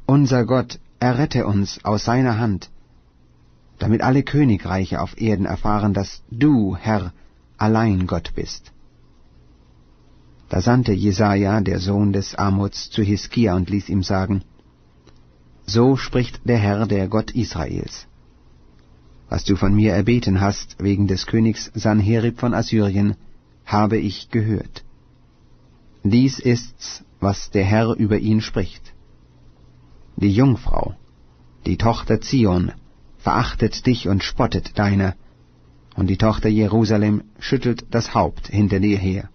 unser Gott, errette uns aus seiner Hand, damit alle Königreiche auf Erden erfahren, dass du, Herr, allein Gott bist. Da sandte Jesaja, der Sohn des Amoz, zu Hiskia und ließ ihm sagen: So spricht der Herr, der Gott Israels: Was du von mir erbeten hast wegen des Königs Sanherib von Assyrien, habe ich gehört. Dies ist's, was der Herr über ihn spricht: Die Jungfrau, die Tochter Zion, verachtet dich und spottet deiner, und die Tochter Jerusalem schüttelt das Haupt hinter dir her.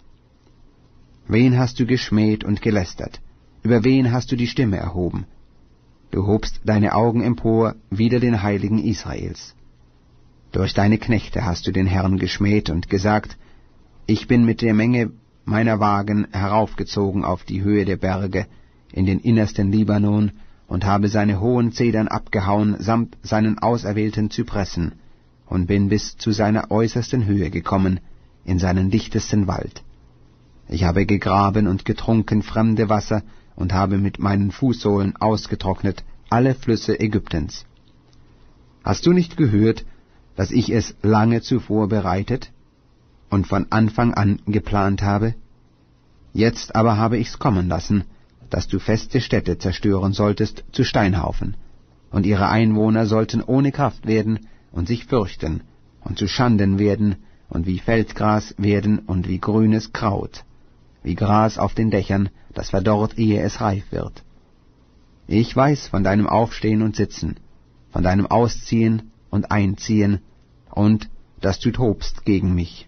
Wen hast du geschmäht und gelästert? Über wen hast du die Stimme erhoben? Du hobst deine Augen empor wider den Heiligen Israels. Durch deine Knechte hast du den Herrn geschmäht und gesagt: Ich bin mit der Menge meiner Wagen heraufgezogen auf die Höhe der Berge, in den innersten Libanon, und habe seine hohen Zedern abgehauen, samt seinen auserwählten Zypressen, und bin bis zu seiner äußersten Höhe gekommen, in seinen dichtesten Wald. Ich habe gegraben und getrunken fremde Wasser und habe mit meinen Fußsohlen ausgetrocknet alle Flüsse Ägyptens. Hast du nicht gehört, dass ich es lange zuvor bereitet und von Anfang an geplant habe? Jetzt aber habe ich's kommen lassen, dass du feste Städte zerstören solltest zu Steinhaufen, und ihre Einwohner sollten ohne Kraft werden und sich fürchten und zu Schanden werden und wie Feldgras werden und wie grünes Kraut, wie Gras auf den Dächern, das verdorrt, ehe es reif wird. Ich weiß von deinem Aufstehen und Sitzen, von deinem Ausziehen und Einziehen, und dass du tobst gegen mich.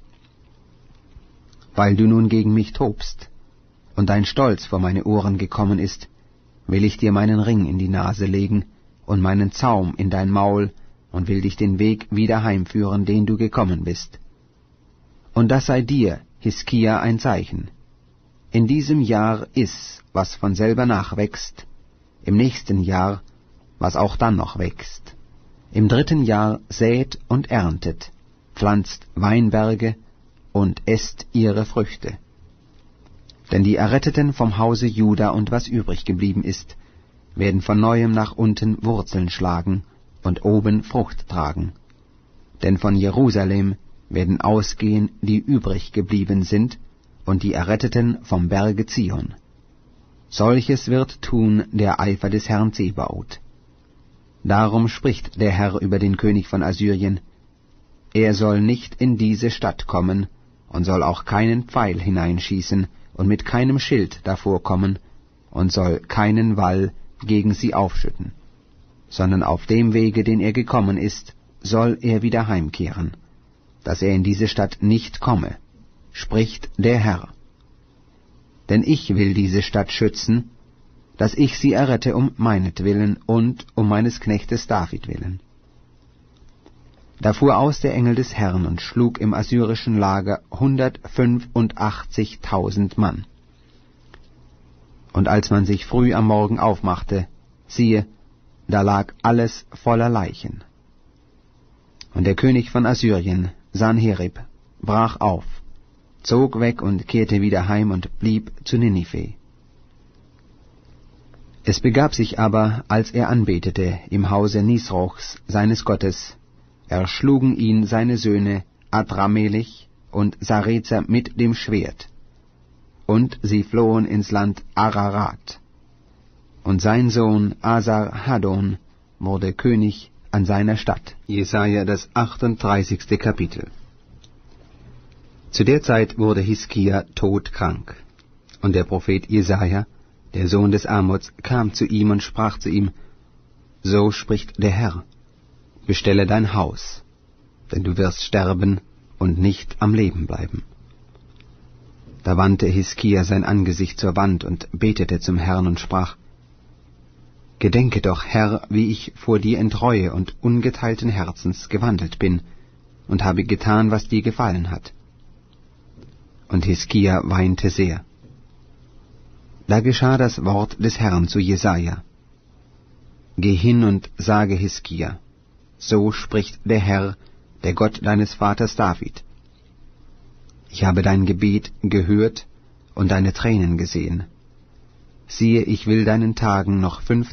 Weil du nun gegen mich tobst und dein Stolz vor meine Ohren gekommen ist, will ich dir meinen Ring in die Nase legen und meinen Zaum in dein Maul und will dich den Weg wieder heimführen, den du gekommen bist. Und das sei dir, Hiskia, ein Zeichen. In diesem Jahr iss, was von selber nachwächst, im nächsten Jahr, was auch dann noch wächst. Im 3. Jahr sät und erntet, pflanzt Weinberge und esst ihre Früchte. Denn die Erretteten vom Hause Juda und was übrig geblieben ist, werden von neuem nach unten Wurzeln schlagen und oben Frucht tragen. Denn von Jerusalem werden ausgehen, die übrig geblieben sind, und die Erretteten vom Berge Zion. Solches wird tun der Eifer des Herrn Zebaoth. Darum spricht der Herr über den König von Assyrien: Er soll nicht in diese Stadt kommen und soll auch keinen Pfeil hineinschießen und mit keinem Schild davor kommen und soll keinen Wall gegen sie aufschütten, sondern auf dem Wege, den er gekommen ist, soll er wieder heimkehren, dass er in diese Stadt nicht komme, spricht der Herr. Denn ich will diese Stadt schützen, dass ich sie errette um meinetwillen und um meines Knechtes David willen. Da fuhr aus der Engel des Herrn und schlug im assyrischen Lager 185.000 Mann. Und als man sich früh am Morgen aufmachte, siehe, da lag alles voller Leichen. Und der König von Assyrien, Sanherib, brach auf, zog weg und kehrte wieder heim und blieb zu Ninive. Es begab sich aber, als er anbetete im Hause Nisrochs, seines Gottes, erschlugen ihn seine Söhne Adramelech und Sarezer mit dem Schwert, und sie flohen ins Land Ararat. Und sein Sohn Asar-Haddon wurde König an seiner Stadt. Jesaja, das 38. Kapitel. Zu der Zeit wurde Hiskia todkrank, und der Prophet Jesaja, der Sohn des Amoz, kam zu ihm und sprach zu ihm: So spricht der Herr: Bestelle dein Haus, denn du wirst sterben und nicht am Leben bleiben. Da wandte Hiskia sein Angesicht zur Wand und betete zum Herrn und sprach: Gedenke doch, Herr, wie ich vor dir in Treue und ungeteilten Herzens gewandelt bin und habe getan, was dir gefallen hat. Und Hiskia weinte sehr. Da geschah das Wort des Herrn zu Jesaja: Geh hin und sage Hiskia: So spricht der Herr, der Gott deines Vaters David: Ich habe dein Gebet gehört und deine Tränen gesehen. Siehe, ich will deinen Tagen noch